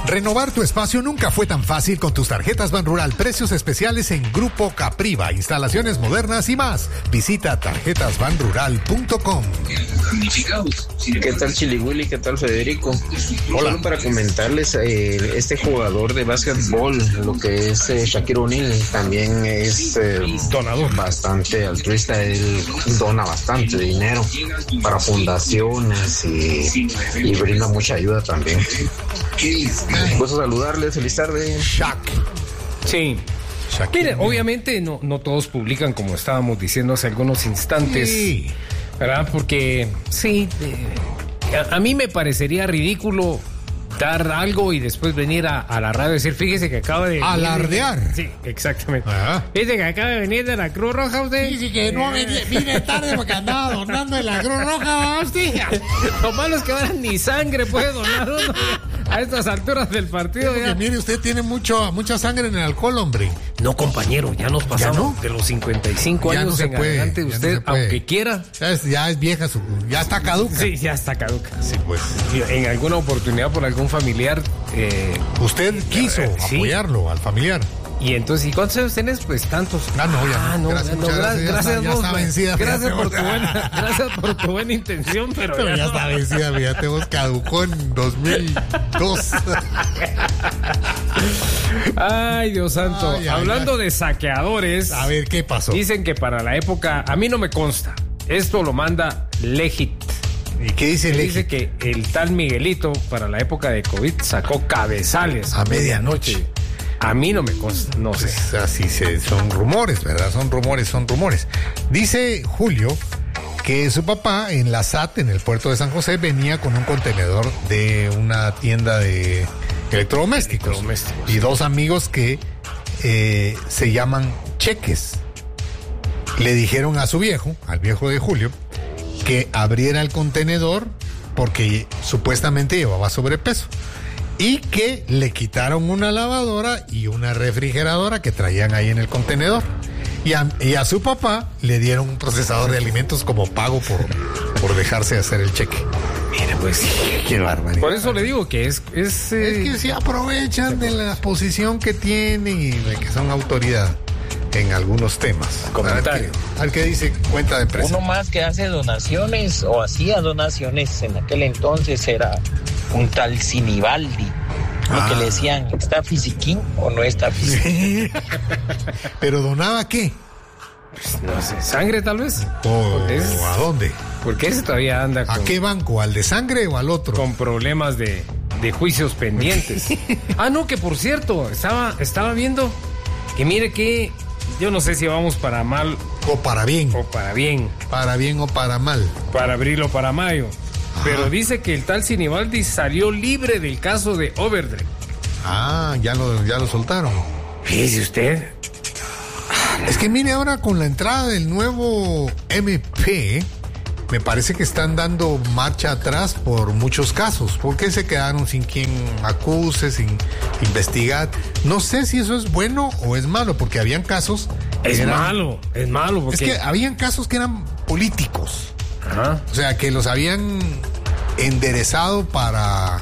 Renovar tu espacio nunca fue tan fácil con tus tarjetas Banrural. Precios especiales en Grupo Capriva, instalaciones modernas y más. Visita tarjetasbanrural.com. ¿Qué tal Chili Willy? ¿Qué tal Federico? Hola. Solo para comentarles, este jugador de básquetbol, lo que es Shaquille O'Neal, también es donador, bastante altruista. Él dona bastante dinero para fundaciones y brinda mucha ayuda también. Gusto saludarles, feliz tarde. Shaq. Sí. Mire, obviamente no todos publican, como estábamos diciendo hace algunos instantes, Sí. ¿verdad? Porque sí, a mí me parecería ridículo dar algo y después venir a la radio y decir, fíjese que acaba de... Alardear. Sí, exactamente. Ajá. Fíjese que acaba de venir de la Cruz Roja usted. Dice que no vine tarde porque andaba donando en la Cruz Roja, hostia. Lo malo es que ahora ni sangre puede donar uno a estas alturas del partido. Porque Ya. mire, usted tiene mucha sangre en el alcohol, hombre. No, compañero, ya nos pasamos no? de los 55 Ya años no se en puede, adelante. ya no Usted, se puede. aunque quiera... Ya es vieja, ya está caduca. Sí, ya está caduca. Sí, pues. En alguna oportunidad por algún familiar. Usted quiso sí. apoyarlo al familiar. Y entonces, ¿y cuántos años tenés? Pues tantos. No, ya no. Gracias, Muchas gracias. Ya vos, está güey. vencida. Gracias fíjate, por tu buena intención, pero ya no. está vencida, fíjate, vos caducó en 2002. Ay, Dios santo. Ay, Hablando de saqueadores. A ver, ¿qué pasó? Dicen que para la época, a mí no me consta. Esto lo manda Legit. ¿Y qué dice el Dice que el tal Miguelito para la época de COVID sacó cabezales a medianoche? A mí no me consta, no sé. Pues así son rumores, ¿verdad? Son rumores. Dice Julio que su papá en la SAT, en el puerto de San José, venía con un contenedor de una tienda de electrodomésticos. Y dos amigos que se llaman Cheques le dijeron a su viejo, al viejo de Julio, que abriera el contenedor porque supuestamente llevaba sobrepeso y que le quitaron una lavadora y una refrigeradora que traían ahí en el contenedor. Y a su papá le dieron un procesador de alimentos como pago por dejarse hacer el cheque. Mira, pues Qué barbaridad. por eso le digo que es que se aprovechan de la posición que tienen y de que son autoridad en algunos temas. Comentario. Al que dice cuenta de empresa. Uno más que hace donaciones o hacía donaciones en aquel entonces era un tal Sinibaldi. Lo que le decían, ¿está fisiquín o no está fisiquín? ¿Pero donaba qué? Pues, no sé, sangre tal vez. ¿O a dónde? Porque ese todavía anda ¿A qué banco? ¿Al de sangre o al otro? con problemas de juicios pendientes. No, que por cierto, estaba viendo que mire que yo no sé si vamos para mal O para bien. o para bien, Para bien o para mal. para abril o para mayo. Pero dice que el tal Sinibaldi salió libre del caso de Overdrecht. Ya lo soltaron. Fíjese usted. Es que mire, ahora con la entrada del nuevo MP, me parece que están dando marcha atrás por muchos casos. ¿Por qué se quedaron sin quien acuse, sin investigar? No sé si eso es bueno o es malo, porque habían casos... Es malo porque... Es que habían casos que eran políticos. Ajá. O sea, que los habían enderezado para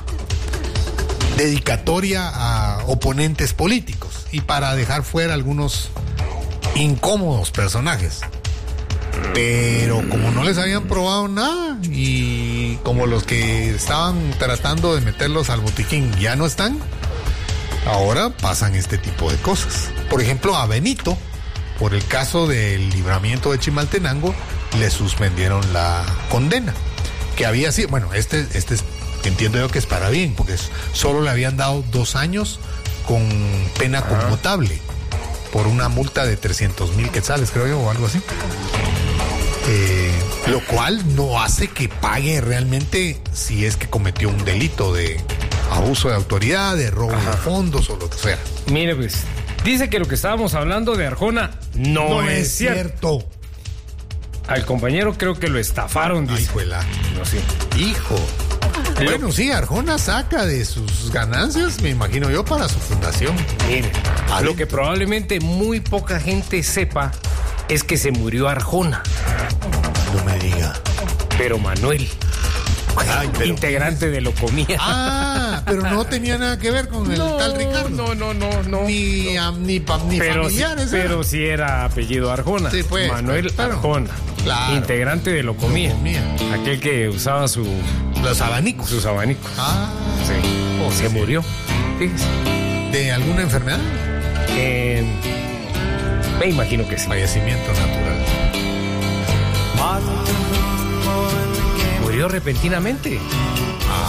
dedicatoria a oponentes políticos y para dejar fuera algunos incómodos personajes. Pero como no les habían probado nada y como los que estaban tratando de meterlos al botiquín ya no están, ahora pasan este tipo de cosas. Por ejemplo, a Benito, por el caso del libramiento de Chimaltenango, le suspendieron la condena, que había sido, bueno, este es, entiendo yo que es para bien, porque solo le habían dado 2 años con pena conmutable por una multa de 300,000 quetzales, creo yo, o algo así. Lo cual no hace que pague realmente si es que cometió un delito de abuso de autoridad, de robo de fondos o lo que sea. Mire, pues, dice que lo que estábamos hablando de Arjona no es cierto. Al compañero creo que lo estafaron, dice. No sé. Hijo. Bueno, sí, Arjona saca de sus ganancias, me imagino yo, para su fundación. Mire, lo que probablemente muy poca gente sepa es que se murió Arjona. No me diga. Pero Manuel. Ay, pero- integrante de Locomía. Ah, pero no tenía nada que ver con el tal Ricardo. No. Ni Pero, familiares. pero sí era apellido Arjona. Sí, pues, Manuel claro. Arjona. Claro. Integrante de Locomía. Locomía. Aquel que usaba sus Los abanicos. abanicos. Ah, Sí. Se murió. Fíjese. ¿de alguna enfermedad? Me imagino que sí. Fallecimiento natural. Murió repentinamente.